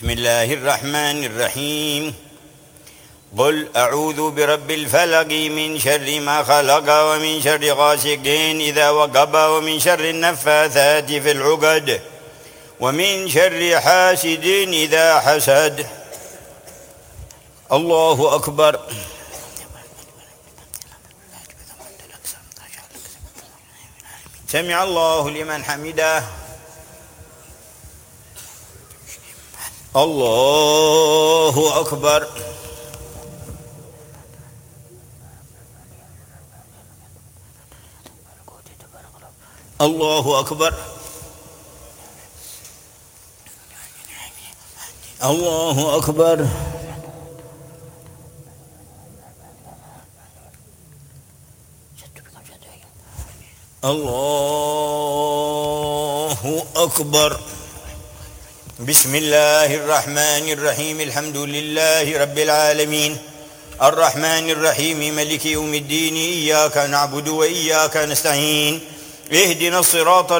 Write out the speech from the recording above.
بسم الله الرحمن الرحيم. قل أعوذ برب الفلق من شر ما خلق ومن شر غاسق إذا وقب ومن شر النفاثات في العقد ومن شر حاسد إذا حسد. الله أكبر. سمع الله لمن حمده. الله أكبر. الله أكبر. الله أكبر. الله أكبر. بسم الله الرحمن الرحيم. الحمد لله رب العالمين الرحمن الرحيم ملك يوم الدين. إياك نعبد وإياك نستعين. اهدنا الصراط